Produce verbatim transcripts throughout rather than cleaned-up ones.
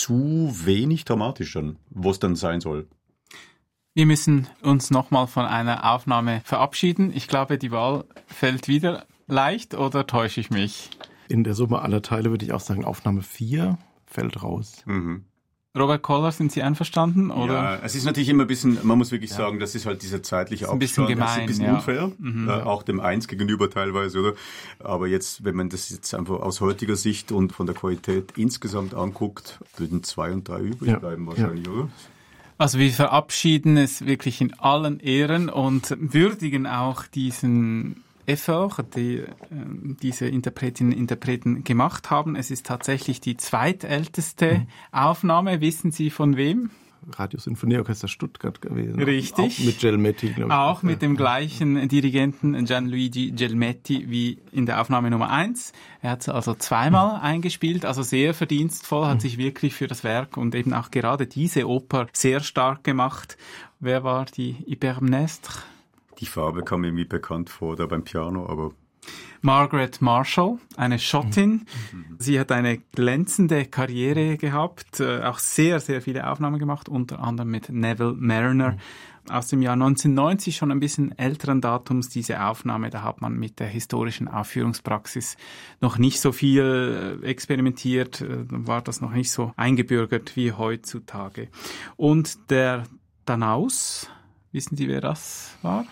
zu wenig dramatisch dann, wo es dann sein soll. Wir müssen uns nochmal von einer Aufnahme verabschieden. Ich glaube, die Wahl fällt wieder leicht, oder täusche ich mich? In der Summe aller Teile würde ich auch sagen, Aufnahme vier fällt raus. Mhm. Robert Koller, sind Sie einverstanden? Oder? Ja, es ist natürlich immer ein bisschen, man muss wirklich ja. sagen, das ist halt dieser zeitliche Abstand. Ein bisschen gemein, das ist ein bisschen ja. unfair, mhm, äh, ja. auch dem Eins gegenüber teilweise, oder? Aber jetzt, wenn man das jetzt einfach aus heutiger Sicht und von der Qualität insgesamt anguckt, würden zwei und drei übrig ja. bleiben wahrscheinlich, ja. oder? Also wir verabschieden es wirklich in allen Ehren und würdigen auch diesen Effort, die äh, diese Interpretinnen und Interpreten gemacht haben. Es ist tatsächlich die zweitälteste mhm. Aufnahme. Wissen Sie von wem? Radiosinfonieorchester Stuttgart gewesen. Richtig. Auch mit Gelmetti, glaube ich. Auch mit dem gleichen Dirigenten Gianluigi Gelmetti wie in der Aufnahme Nummer eins. Er hat es also zweimal mhm. eingespielt, also sehr verdienstvoll, hat mhm. sich wirklich für das Werk und eben auch gerade diese Oper sehr stark gemacht. Wer war die Hypermnestre? Die Farbe kam mir irgendwie bekannt vor, da beim Piano, aber... Margaret Marshall, eine Schottin. Mhm. Sie hat eine glänzende Karriere gehabt, äh, auch sehr, sehr viele Aufnahmen gemacht, unter anderem mit Neville Mariner. Mhm. Aus dem Jahr neunzehnhundertneunzig, schon ein bisschen älteren Datums, diese Aufnahme. Da hat man mit der historischen Aufführungspraxis noch nicht so viel experimentiert, äh, war das noch nicht so eingebürgert wie heutzutage. Und der Danaus, wissen Sie, wer das war?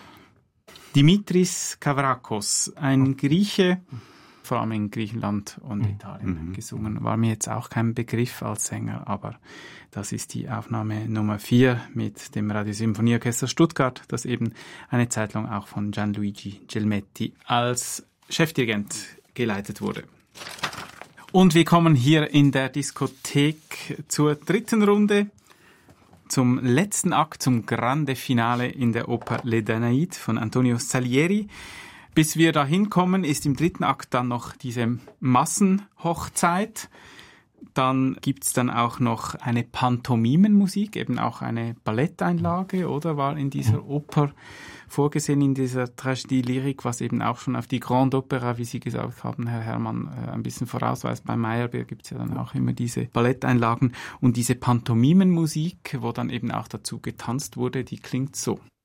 Dimitris Kavrakos, ein Grieche, vor allem in Griechenland und Italien mhm. gesungen. War mir jetzt auch kein Begriff als Sänger, aber das ist die Aufnahme Nummer vier mit dem Radiosinfonieorchester Stuttgart, das eben eine Zeit lang auch von Gianluigi Gelmetti als Chefdirigent geleitet wurde. Und wir kommen hier in der Diskothek zur dritten Runde. Zum letzten Akt, zum Grande Finale in der Oper Le Danaïde von Antonio Salieri. Bis wir da hinkommen, ist im dritten Akt dann noch diese Massenhochzeit. Dann gibt's dann auch noch eine Pantomimenmusik, eben auch eine Balletteinlage, oder war in dieser Oper vorgesehen, in dieser Tragödie lyrique, was eben auch schon auf die Grande Opera, wie Sie gesagt haben, Herr Herrmann, ein bisschen vorausweist. Bei Meyerbeer gibt's ja dann auch immer diese Balletteinlagen. Und diese Pantomimenmusik, wo dann eben auch dazu getanzt wurde, die klingt so.